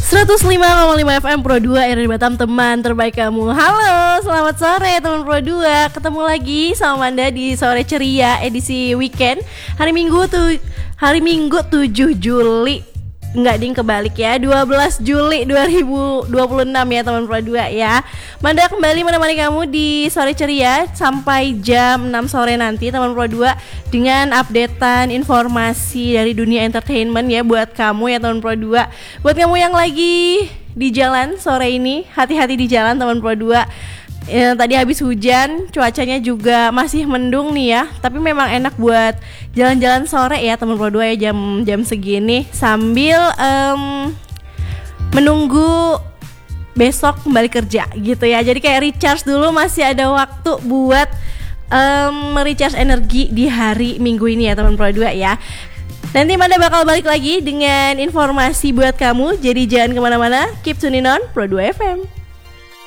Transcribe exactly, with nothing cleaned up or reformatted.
seratus lima koma lima F M Pro dua R D Batam, teman terbaik kamu. Halo, selamat sore teman Pro dua. Ketemu lagi sama Manda di Sore Ceria edisi weekend. Hari Minggu tuh hari Minggu tujuh Juli. Enggak ding, kebalik ya, dua belas Juli dua ribu dua puluh enam ya teman Pro dua ya. Manda kembali menemani kamu di Sore Ceria sampai jam enam sore nanti teman Pro dua, dengan updatean informasi dari dunia entertainment ya buat kamu ya teman Pro dua. Buat kamu yang lagi di jalan sore ini, hati-hati di jalan teman Pro dua. Ya, tadi habis hujan, cuacanya juga masih mendung nih ya. Tapi memang enak buat jalan-jalan sore ya teman Pro dua ya, jam jam segini sambil um, menunggu besok kembali kerja gitu ya. Jadi kayak recharge dulu, masih ada waktu buat um, recharge energi di hari Minggu ini ya teman Pro dua ya. Nanti Manda bakal balik lagi dengan informasi buat kamu. Jadi jangan kemana-mana, keep tuning on Pro dua F M.